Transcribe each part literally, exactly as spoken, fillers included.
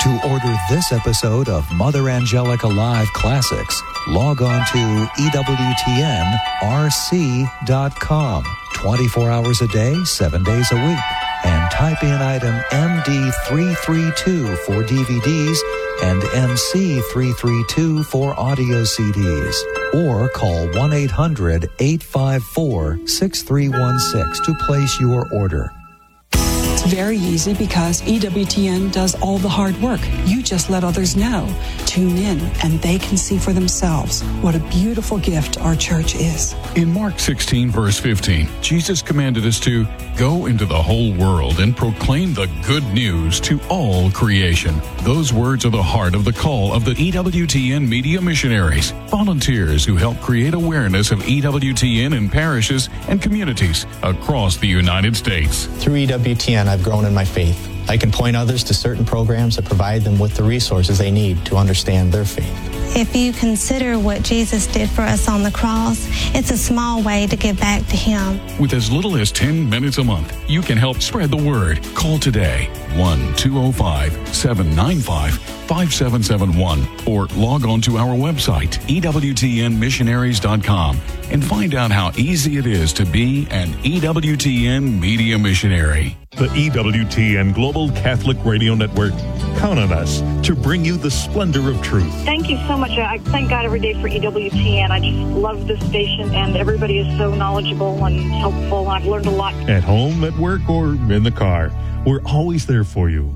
To order this episode of Mother Angelica Live Classics, log on to E W T N R C dot com, twenty-four hours a day, seven days a week, and type in item M D three thirty-two for D V Ds and M C three thirty-two for audio C Ds. Or call one eight hundred, eight five four, six three one six to place your order. It's very easy because E W T N does all the hard work. You just let others know. Tune in and they can see for themselves what a beautiful gift our church is. In Mark sixteen, verse fifteen, Jesus commanded us to go into the whole world and proclaim the good news to all creation. Those words are the heart of the call of the E W T N Media Missionaries, volunteers who help create awareness of E W T N in parishes and communities across the United States. Through E W T N, I've grown in my faith. I can point others to certain programs that provide them with the resources they need to understand their faith. If you consider what Jesus did for us on the cross, it's a small way to give back to Him. With as little as ten minutes a month, you can help spread the word. Call today, one two zero five, seven nine five, five seven seven one, or log on to our website, E W T N missionaries dot com, and find out how easy it is to be an E W T N Media Missionary. The E W T N Global Catholic Radio Network. Count on us to bring you the splendor of truth. Thank you so much. I thank God every day for E W T N. I just love this station, and everybody is so knowledgeable and helpful. I've learned a lot. At home, at work, or in the car, we're always there for you.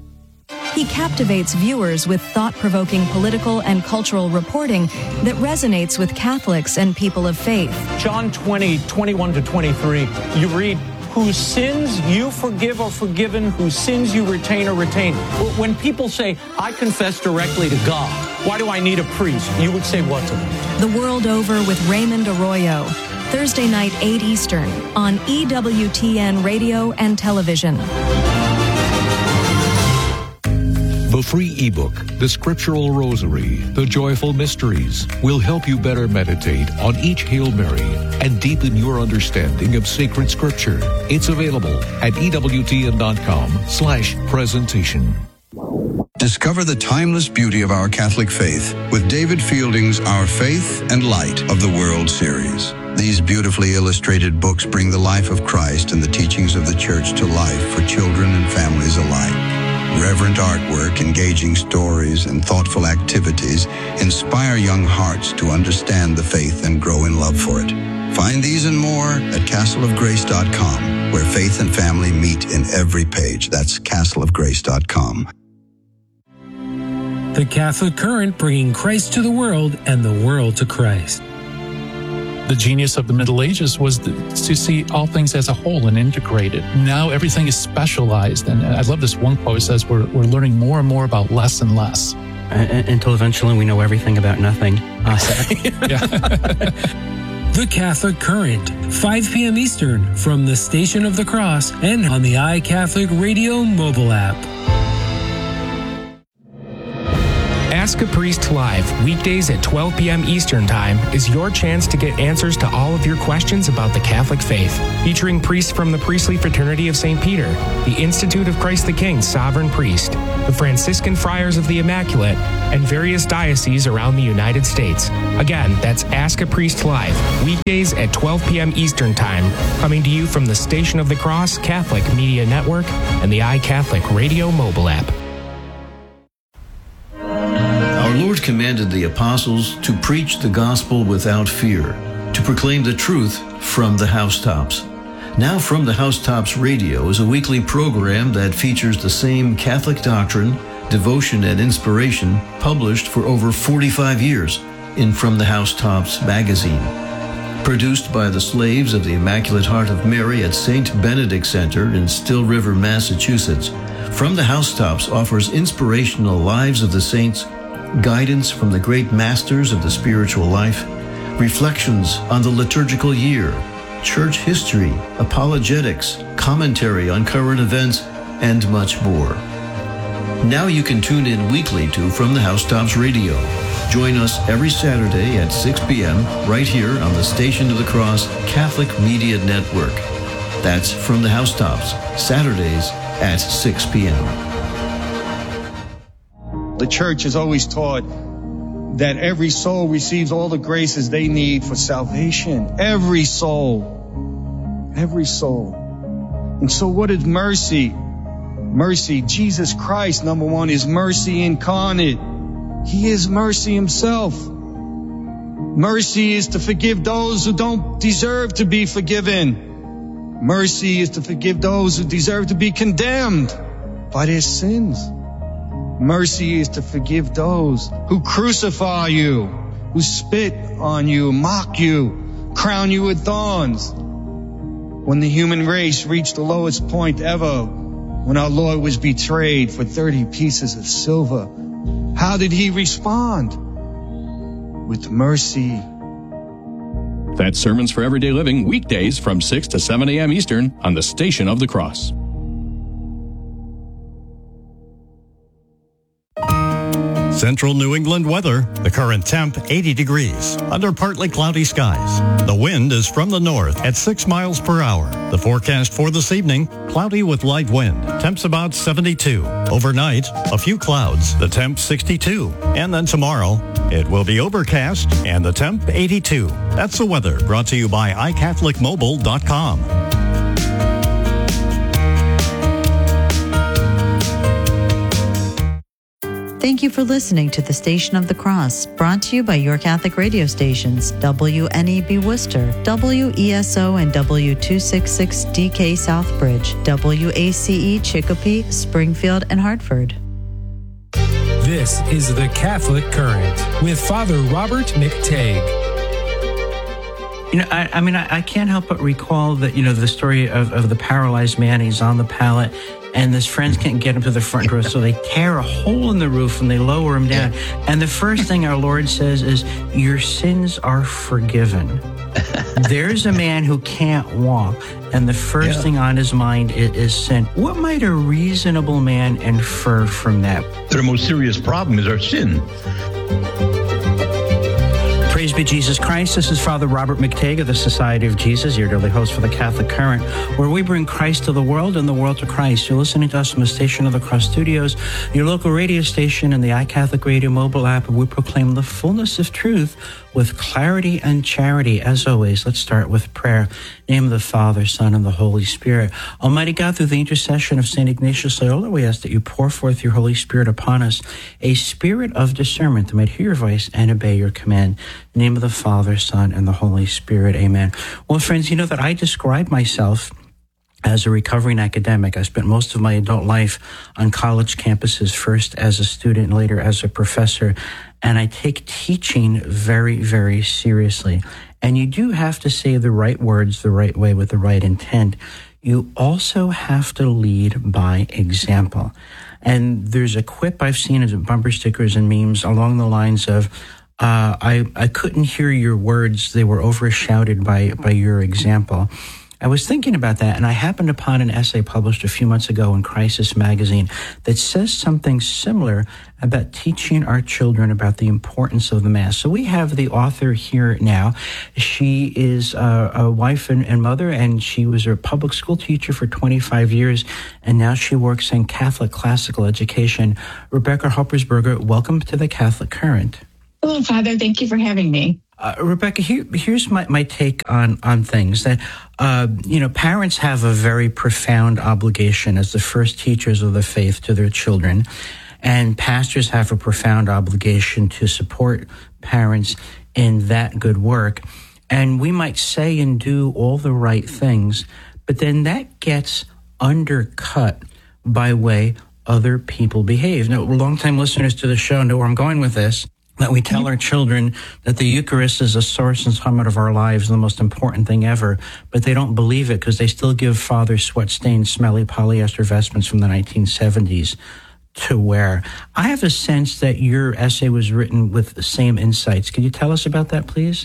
He captivates viewers with thought-provoking political and cultural reporting that resonates with Catholics and people of faith. John twenty, twenty-one to twenty-three, you read, whose sins you forgive are forgiven, whose sins you retain are retained. When people say, I confess directly to God, why do I need a priest? You would say what to them? The World Over with Raymond Arroyo. Thursday night, eight Eastern, on E W T N Radio and Television. The free ebook, The Scriptural Rosary, The Joyful Mysteries, will help you better meditate on each Hail Mary and deepen your understanding of sacred scripture. It's available at E W T N dot com slash presentation. Discover the timeless beauty of our Catholic faith with David Fielding's Our Faith and Light of the World series. These beautifully illustrated books bring the life of Christ and the teachings of the Church to life for children and families alike. Reverent artwork, engaging stories, and thoughtful activities inspire young hearts to understand the faith and grow in love for it. Find these and more at castle of grace dot com, where faith and family meet in every page. That's castle of grace dot com. The Catholic Current, bringing Christ to the world and the world to Christ. The genius of the Middle Ages was to see all things as a whole and integrated. Now everything is specialized. And I love this one quote. It says we're, we're learning more and more about less and less. Uh, until eventually we know everything about nothing. Uh, The Catholic Current, five p.m. Eastern, from the Station of the Cross and on the iCatholic Radio mobile app. Ask a Priest Live, weekdays at twelve p.m. Eastern Time, is your chance to get answers to all of your questions about the Catholic faith. Featuring priests from the Priestly Fraternity of Saint Peter, the Institute of Christ the King Sovereign Priest, the Franciscan Friars of the Immaculate, and various dioceses around the United States. Again, that's Ask a Priest Live, weekdays at twelve p.m. Eastern Time, coming to you from the Station of the Cross Catholic Media Network and the iCatholic Radio mobile app. Our Lord commanded the apostles to preach the gospel without fear, to proclaim the truth from the housetops. Now From the Housetops Radio is a weekly program that features the same Catholic doctrine, devotion, and inspiration published for over forty-five years in From the Housetops magazine. Produced by the slaves of the Immaculate Heart of Mary at Saint Benedict Center in Still River, Massachusetts, From the Housetops offers inspirational lives of the saints, guidance from the great masters of the spiritual life, reflections on the liturgical year, church history, apologetics, commentary on current events, and much more. Now you can tune in weekly to From the Housetops Radio. Join us every Saturday at six p.m. right here on the Station of the Cross Catholic Media Network. That's From the Housetops, Saturdays at six p.m. The church has always taught that every soul receives all the graces they need for salvation. Every soul. Every soul. And so what is mercy? Mercy, Jesus Christ, number one, is mercy incarnate. He is mercy himself. Mercy is to forgive those who don't deserve to be forgiven. Mercy is to forgive those who deserve to be condemned by their sins. Mercy is to forgive those who crucify you, who spit on you, mock you, crown you with thorns. When the human race reached the lowest point ever, when our Lord was betrayed for thirty pieces of silver, how did he respond? With mercy. That's Sermons for Everyday Living, weekdays from six to seven a.m. Eastern on the Station of the Cross. Central New England weather. The current temp, eighty degrees, under partly cloudy skies. The wind is from the north at six miles per hour. The forecast for this evening, cloudy with light wind. Temps about seventy-two. Overnight, a few clouds. The temp sixty-two. And then tomorrow, it will be overcast and the temp eighty-two. That's the weather brought to you by i catholic mobile dot com. Thank you for listening to the Station of the Cross, brought to you by your Catholic radio stations, W N E B Worcester, W E S O and W two sixty-six D K Southbridge, W A C E Chicopee, Springfield, and Hartford. This is the Catholic Current with Father Robert McTague. You know, I, I mean, I, I can't help but recall that, you know, the story of, of the paralyzed man. He's on the pallet, and his friends can't get him to the front door, so they tear a hole in the roof and they lower him down. And the first thing our Lord says is, your sins are forgiven. There's a man who can't walk, and the first yeah. thing on his mind is, is sin. What might a reasonable man infer from that? The most serious problem is our sin. Praise be Jesus Christ. This is Father Robert McTague of the Society of Jesus, your daily host for the Catholic Current, where we bring Christ to the world and the world to Christ. You're listening to us from the Station of the Cross Studios, your local radio station, and the iCatholic Radio mobile app, where we proclaim the fullness of truth with clarity and charity. As always, let's start with prayer. In the name of the Father, Son, and the Holy Spirit. Almighty God, through the intercession of Saint Ignatius Loyola, we ask that you pour forth your Holy Spirit upon us, a spirit of discernment that might hear your voice and obey your command. In the name of the Father, Son, and the Holy Spirit. Amen. Well, friends, you know that I describe myself as a recovering academic. I spent most of my adult life on college campuses, first as a student, later as a professor, and I take teaching very, very seriously. And you do have to say the right words the right way with the right intent. You also have to lead by example. And there's a quip I've seen as bumper stickers and memes along the lines of, uh, I, I couldn't hear your words. They were overshadowed by, by your example. I was thinking about that, and I happened upon an essay published a few months ago in Crisis Magazine that says something similar about teaching our children about the importance of the Mass. So we have the author here now. She is a, a wife and, and mother, and she was a public school teacher for twenty-five years, and now she works in Catholic classical education. Rebecca Hoppersberger, welcome to the Catholic Current. Hello, Father. Thank you for having me. Uh, Rebecca, here, here's my, my take on, on things that, uh, you know, parents have a very profound obligation as the first teachers of the faith to their children, and pastors have a profound obligation to support parents in that good work. And we might say and do all the right things, but then that gets undercut by way other people behave. Now, longtime listeners to the show know where I'm going with this. That we tell our children that the Eucharist is a source and summit of our lives, the most important thing ever, but they don't believe it because they still give Father sweat-stained, smelly polyester vestments from the nineteen seventies to wear. I have a sense that your essay was written with the same insights. Can you tell us about that, please?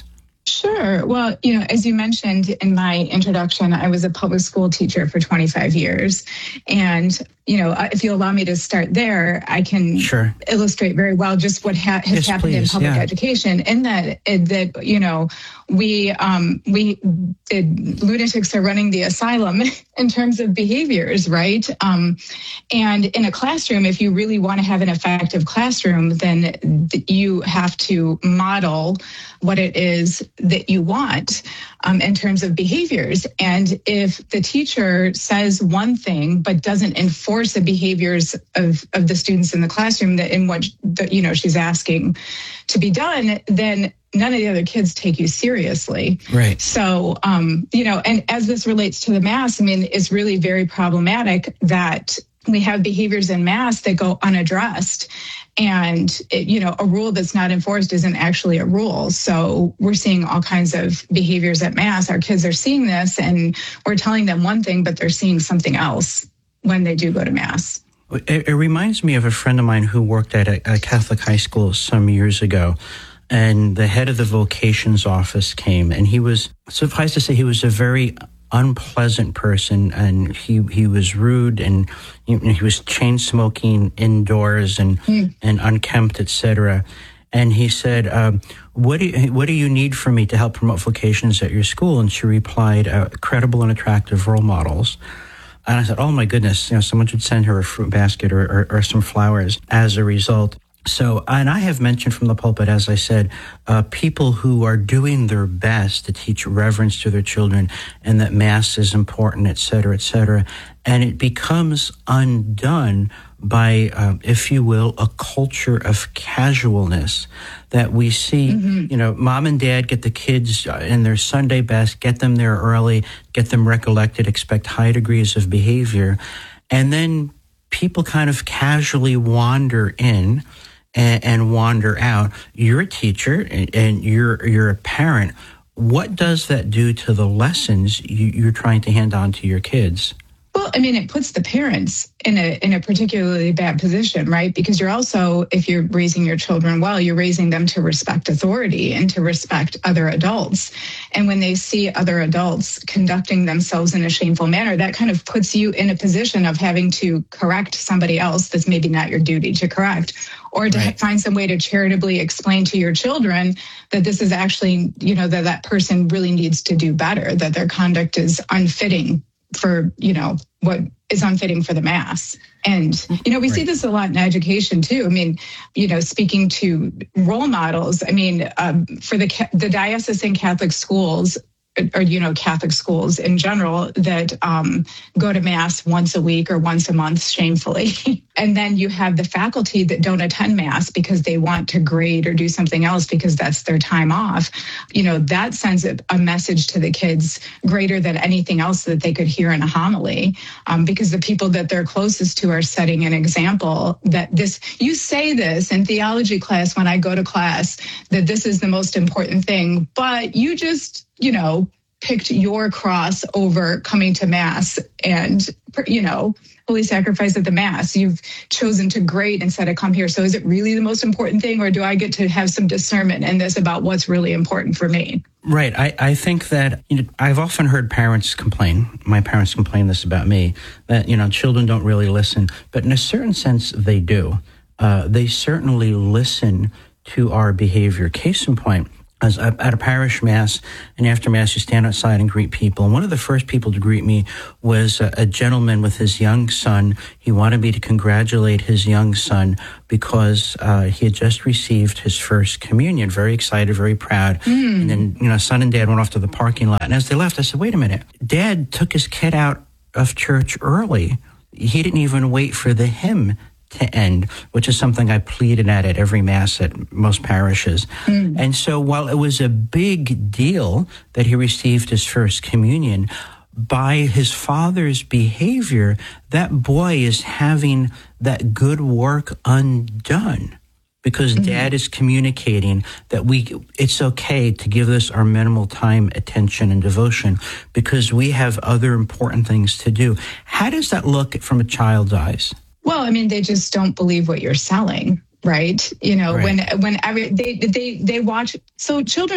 Sure. Well, you know, as you mentioned in my introduction, I was a public school teacher for twenty-five years. And, you know, if you allow me to start there, I can sure. illustrate very well just what ha- has yes, happened please. in public yeah. education. In that, that you know, we um, we did, lunatics are running the asylum in terms of behaviors, right? Um, and in a classroom, if you really want to have an effective classroom, then you have to model what it is that you want um, in terms of behaviors. And if the teacher says one thing but doesn't enforce the behaviors of, of the students in the classroom that in what the, you know she's asking to be done, then none of the other kids take you seriously. Right. So, um, you know, and as this relates to the Mass, I mean, it's really very problematic that we have behaviors in Mass that go unaddressed. And, it, you know, a rule that's not enforced isn't actually a rule. So we're seeing all kinds of behaviors at Mass. Our kids are seeing this and we're telling them one thing, but they're seeing something else when they do go to Mass. It, it reminds me of a friend of mine who worked at a, a Catholic high school some years ago. And the head of the vocations office came, and he was, suffice to say, he was a very unpleasant person, and he, he was rude, and you know, he was chain smoking indoors and mm. and unkempt, et cetera. And he said, um, "What do you, what do you need from me to help promote vocations at your school?" And she replied, uh, "Credible and attractive role models." And I said, "Oh my goodness, you know, someone should send her a fruit basket or, or, or some flowers as a result." So, and I have mentioned from the pulpit, as I said, uh, people who are doing their best to teach reverence to their children and that Mass is important, et cetera, et cetera. And it becomes undone by, uh, if you will, a culture of casualness that we see, mm-hmm. you know, mom and dad get the kids in their Sunday best, get them there early, get them recollected, expect high degrees of behavior. And then people kind of casually wander in and, and wander out. You're a teacher and, and you're you're a parent. What does that do to the lessons you, you're trying to hand on to your kids? Well, I mean, it puts the parents in a in a particularly bad position, right? Because you're also, if you're raising your children well, you're raising them to respect authority and to respect other adults. And when they see other adults conducting themselves in a shameful manner, that kind of puts you in a position of having to correct somebody else that's maybe not your duty to correct, or to right. find some way to charitably explain to your children that this is actually, you know, that that person really needs to do better, that their conduct is unfitting for, you know, what is unfitting for the Mass. And, you know, we right. see this a lot in education too. I mean, you know, speaking to role models, I mean, um, for the the diocesan Catholic schools, or, you know, Catholic schools in general that um, go to Mass once a week or once a month shamefully. And then you have the faculty that don't attend Mass because they want to grade or do something else because that's their time off. You know, that sends a, a message to the kids greater than anything else that they could hear in a homily, um, because the people that they're closest to are setting an example that this, you say this in theology class when I go to class, that this is the most important thing, but you just, you know, picked your cross over coming to Mass and, you know, holy sacrifice at the Mass. You've chosen to grade instead of come here. So is it really the most important thing, or do I get to have some discernment in this about what's really important for me? Right. I, I think that, you know, I've often heard parents complain, my parents complain this about me, that, you know, children don't really listen. But in a certain sense, they do. Uh, they certainly listen to our behavior. Case in point, as at a parish Mass, and after Mass, you stand outside and greet people. And one of the first people to greet me was a, a gentleman with his young son. He wanted me to congratulate his young son because uh, he had just received his first communion. Very excited, very proud. Mm. And then, you know, son and dad went off to the parking lot. And as they left, I said, wait a minute. Dad took his kid out of church early. He didn't even wait for the hymn to end, which is something I pleaded at at every Mass at most parishes. Mm. And so while it was a big deal that he received his first communion, by his father's behavior, that boy is having that good work undone because mm-hmm. dad is communicating that we it's okay to give this our minimal time, attention, and devotion because we have other important things to do. How does that look from a child's eyes? Well, I mean, they just don't believe what you're selling, right? You know, right. when when every, they they they watch. So children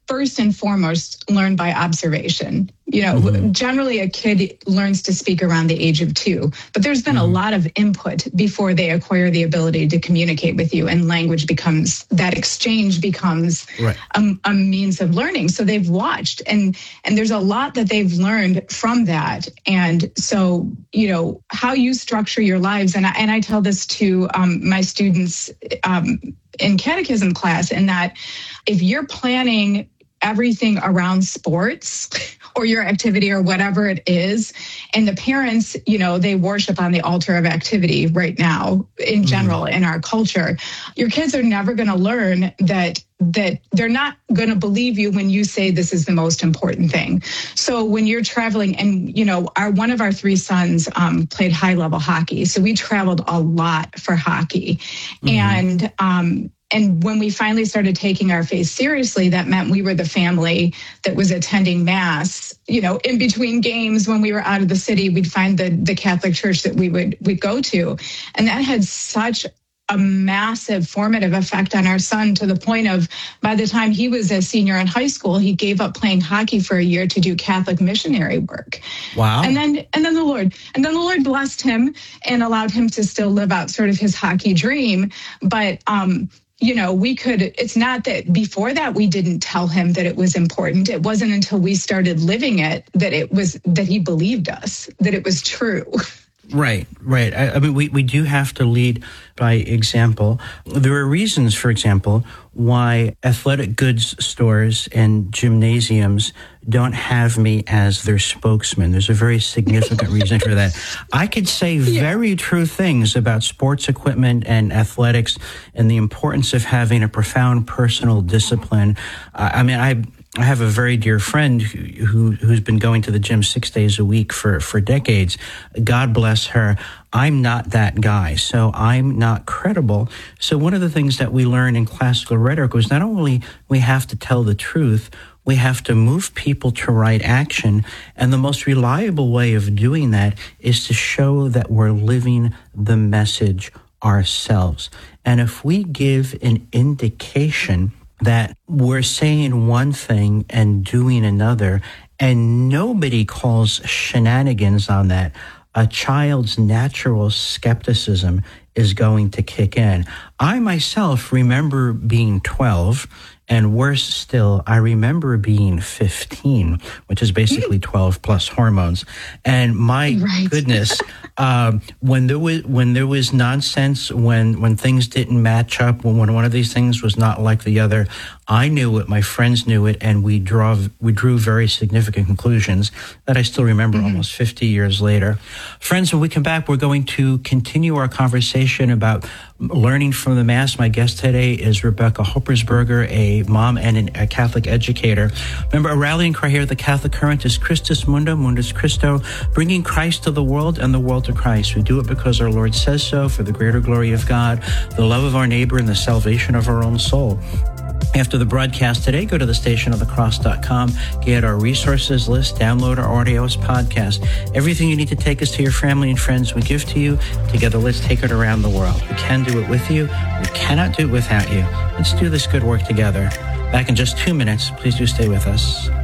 first and foremost learn by observation. You know, mm-hmm. generally a kid learns to speak around the age of two, but there's been mm-hmm. a lot of input before they acquire the ability to communicate with you, and language becomes, that exchange becomes right. a, a means of learning. So they've watched, and and there's a lot that they've learned from that. And so, you know, how you structure your lives, and I, and I tell this to um, my students um, in catechism class, in that if you're planning everything around sports or your activity or whatever it is, and the parents, you know, they worship on the altar of activity right now in general mm-hmm. in our culture, your kids are never going to learn that that they're not going to believe you when you say this is the most important thing. So when you're traveling, and, you know, our one of our three sons um, played high level hockey. So we traveled a lot for hockey. Mm-hmm. And, um, And when we finally started taking our faith seriously, that meant we were the family that was attending Mass, you know, in between games. When we were out of the city, we'd find the, the Catholic church that we would we'd go to. And that had such a massive formative effect on our son, to the point of, by the time he was a senior in high school, he gave up playing hockey for a year to do Catholic missionary work. Wow. And then and then the Lord, and then the Lord blessed him and allowed him to still live out sort of his hockey dream. But um you know, we could, it's not that before that we didn't tell him that it was important. It wasn't until we started living it that it was, that he believed us, that it was true. Right, right. I, I mean, we, we do have to lead by example. There are reasons, for example, why athletic goods stores and gymnasiums don't have me as their spokesman. There's a very significant reason for that. I could say yeah. very true things about sports equipment and athletics and the importance of having a profound personal discipline. Uh, I mean, I... I have a very dear friend who, who who's been going to the gym six days a week for, for decades. God bless her. I'm not that guy, so I'm not credible. So one of the things that we learn in classical rhetoric was not only we have to tell the truth, we have to move people to right action. And the most reliable way of doing that is to show that we're living the message ourselves. And if we give an indication that we're saying one thing and doing another, and nobody calls shenanigans on that, a child's natural skepticism is going to kick in. I myself remember being twelve, and worse still, I remember being fifteen, which is basically twelve plus hormones. And my right. goodness, uh, when there was when there was nonsense, when when things didn't match up, when, when one of these things was not like the other, I knew it, my friends knew it, and we draw we drew very significant conclusions that I still remember mm-hmm. almost fifty years later. Friends, when we come back, we're going to continue our conversation about learning from the Mass. My guest today is Rebecca Hoppersberger, a mom and an, a Catholic educator. Remember, a rallying cry here at the Catholic Current is Christus Mundo, Mundus Christo, bringing Christ to the world and the world to Christ. We do it because our Lord says so, for the greater glory of God, the love of our neighbor, and the salvation of our own soul. After the broadcast today, go to the station of the cross dot com, get our resources list, download our audios podcast. Everything you need to take us to your family and friends, we give to you. Together, let's take it around the world. We can do it with you. We cannot do it without you. Let's do this good work together. Back in just two minutes. Please do stay with us.